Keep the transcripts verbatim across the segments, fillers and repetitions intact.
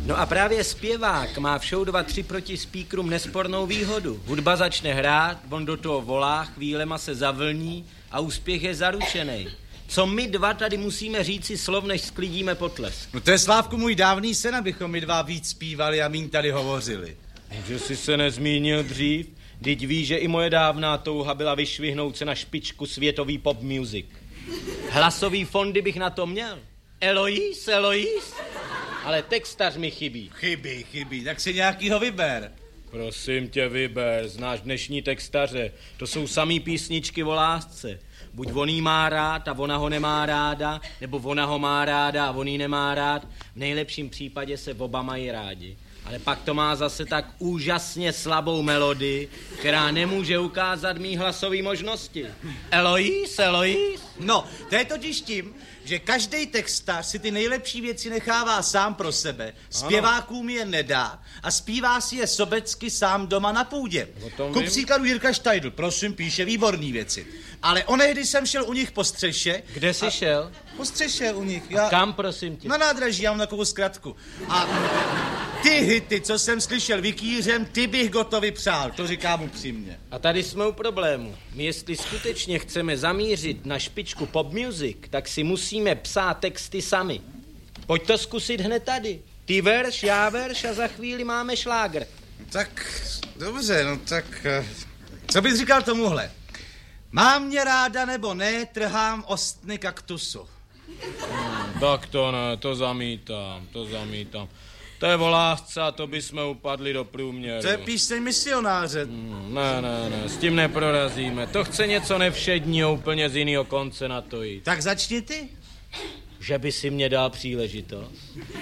No a právě zpěvák má v show dva tři proti speakerům nespornou výhodu. Hudba začne hrát, on do toho volá, chvílema se zavlní a úspěch je zaručený. Co my dva tady musíme říci slov, než sklidíme potlesk? No to je, Slávku, můj dávný sen, abychom my dva víc zpívali a míň tady hovořili. Že jsi se nezmínil dřív? Vždyť víš, že i moje dávná touha byla vyšvihnout se na špičku světový pop music. Hlasový fondy bych na to měl. Eloise, Eloise. Ale textař mi chybí. Chybí, chybí, tak si nějakýho vyber. Prosím tě, vyber, znáš dnešní textaře. To jsou samý písničky o lásce. Buď on jí má rád a ona ho nemá ráda, nebo ona ho má ráda a on jí nemá rád. V nejlepším případě se oba mají rádi. Ale pak to má zase tak úžasně slabou melodii, která nemůže ukázat mý hlasový možnosti. Eloise, Eloise. No, to je totiž tím, že každý textař si ty nejlepší věci nechává sám pro sebe, zpěvákům je nedá a zpívá si je sobecky sám doma na půdě. Ku příkladu Jirka Štajdl, prosím, píše výborný věci. Ale onehdy jsem šel u nich po střeše. Kde jsi a... šel? Po střeše u nich. Já... Kam, prosím tě? Na nádraží, já mám takovou zkratku. A ty hity, co jsem slyšel vykýřem, ty bych gotovi přál, to říkám upřímně. A tady jsme u problému. My jestli skutečně chceme zamířit na špičku pop music, tak si musíme psát texty sami. Pojď to zkusit hned tady. Ty verš, já verš a za chvíli máme šlágr. Tak, dobře, no tak, co bys říkal tomuhle? Mám mě ráda nebo ne, trhám ostny kaktusu. Hmm, tak to ne, to zamítám, to zamítám. To je o lásce a to bychom upadli do průměru. To je píseň misionáře. Hmm, ne, ne, ne, s tím neprorazíme. To chce něco nevšedního, úplně z jiného konce na to jít. Tak začni ty. Že by si mě dal příležitost?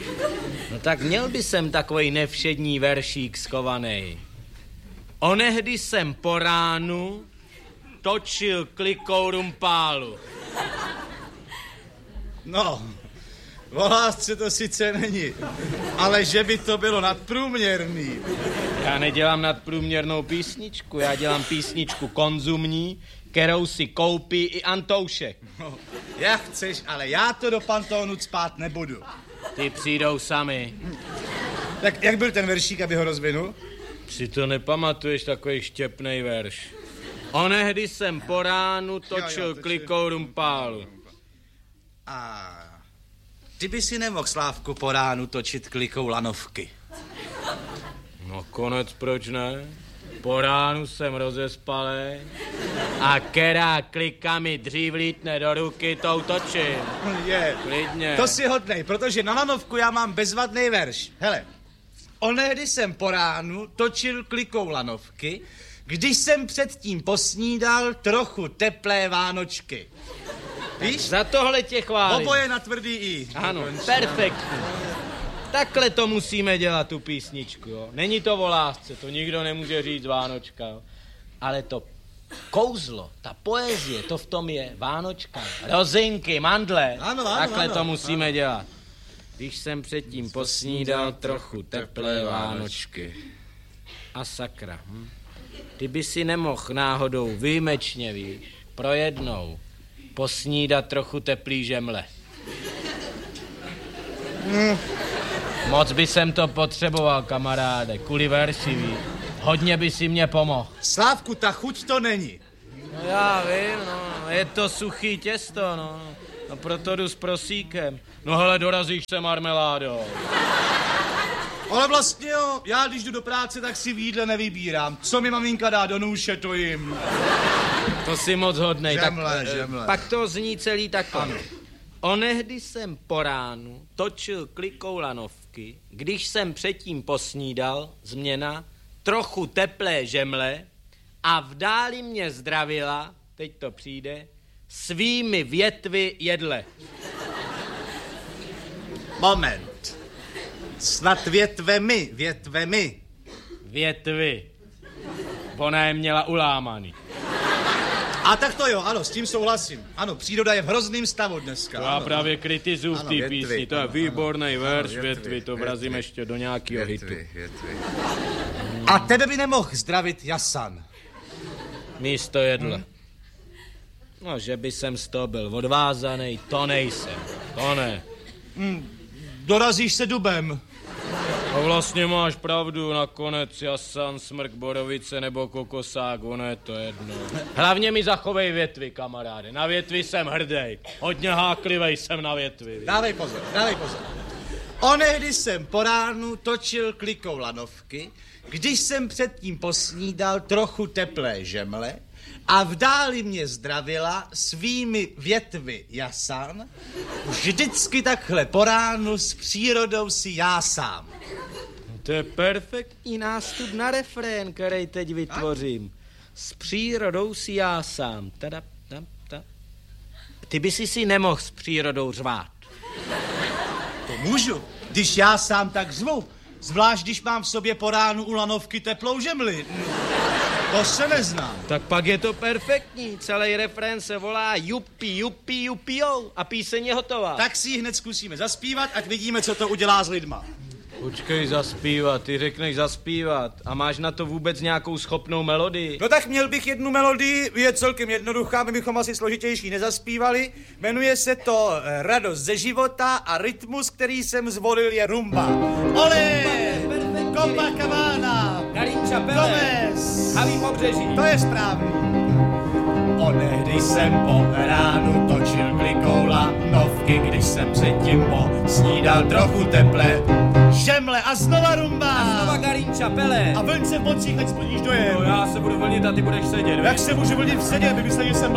No tak měl by jsem takovej nevšední veršík skovanej. Onehdy jsem po ránu točil klikou rumpálu. No, o lásce to sice není, ale že by to bylo nadprůměrný. Já nedělám nadprůměrnou písničku, já dělám písničku konzumní, kterou si koupí i Antoušek. No, jak chceš, ale já to do pantónu cpát nebudu. Ty přijdou sami. Tak jak byl ten veršík, aby ho rozvinul? Si to nepamatuješ, takový štěpnej verš. Onehdy jsem po ránu točil jo, jo, klikou rumpálu. A ty by si nemohl, Slávku, po ránu točit klikou lanovky. No konec, proč ne? Po ránu jsem rozespalej a která klika mi dřív lítne do ruky, tou točím. Je, klidně. To si hodnej, protože na lanovku já mám bezvadný verš. Hele, onehdy jsem po ránu točil klikou lanovky, když jsem předtím posnídal trochu teplé vánočky. Víš? Za tohle tě chválím. Oboje na tvrdý i. Ano, perfektní. Takhle to musíme dělat, tu písničku, jo. Není to o lásce, to nikdo nemůže říct Vánočka, jo. Ale to kouzlo, ta poezie, to v tom je Vánočka, rozinky, mandle. Ano, ano, Takhle ano, to musíme ano. dělat. Když jsem předtím posnídal trochu teplé Vánočky. A sakra, hm? Ty by si nemohl náhodou výjimečně, víš, pro jednou posnídat trochu teplý žemle. Hmm. Moc by jsem to potřeboval, kamaráde, kvůli verši, víš. Hodně by si mě pomohl. Slávku, ta chuť to není. No já vím, no, je to suchý těsto, no. No proto jdu s prosíkem. No hele, dorazíš se marmeládou. Ale vlastně jo, já když jdu do práce, tak si v jídle nevybírám. Co mi maminka dá do nůše, to jim. To si moc hodnej. Žemle, tak, žemle. Pak to zní celý takhle. Onehdy jsem po ránu točil klikou lanovky, když jsem předtím posnídal, změna, trochu teplé žemle a v dáli mě zdravila, teď to přijde, svými větvy jedle. Moment. Snad větvemi, větvemi. Větvy. Ona je měla ulámaný. A tak to jo, ano, s tím souhlasím. Ano, příroda je v hrozným stavu dneska. To já ano, právě ano. kritizuju v té písni, to je výborný verš, větvy, větvy, to vrazím ještě do nějakého hitu. Větvy. A tebe by nemohl zdravit Jasan. Místo jedle. Hmm. No, že by jsem z toho byl odvázaný, to nejsem, to ne. Hmm, dorazíš se dubem. No vlastně máš pravdu, nakonec jasan, smrk, borovice nebo kokosák, ono je to jedno. Hlavně mi zachovej větvy, kamaráde, na větvy jsem hrdej, hodně háklivej jsem na větvy. Dávej pozor, dávej pozor. Onehdy jsem po ránu točil klikou lanovky, když jsem předtím posnídal trochu teplé žemle a v dáli mě zdravila svými větvy jasan, vždycky takhle po ránu s přírodou si já sám. To je perfektní nástup na refrén, který teď vytvořím. S přírodou si já sám. Tada, tam, ta. Ty by si si nemohl s přírodou řvát. To můžu, když já sám tak zvu. Zvlášť, když mám v sobě po ránu u lanovky teplou žemli. To se neznám. Tak pak je to perfektní. Celý refrén se volá Jupi, jupi, jupijou a píseň je hotová. Tak si ji hned zkusíme zaspívat, ať vidíme, co to udělá s lidma. Počkej, zaspívat, ty řekneš zaspívat. A máš na to vůbec nějakou schopnou melodii? No tak měl bych jednu melodii, je celkem jednoduchá, my bychom asi složitější nezaspívali. Jmenuje se to Radost ze života a rytmus, který jsem zvolil, je rumba. Ole! Copacabana! Garinča Pele! Haví Pobřeží! To je správný. Onehdy jsem po ránu točil klikou lanovky, když jsem předtím posnídal trochu teple žemle a znova rumba. A znova Garinča Pele. A vlň se v mocích, ať splníš dojem. No já se budu vlnit a ty budeš sedět. Jak se můžu vlnit v sedě, vymyslel jsem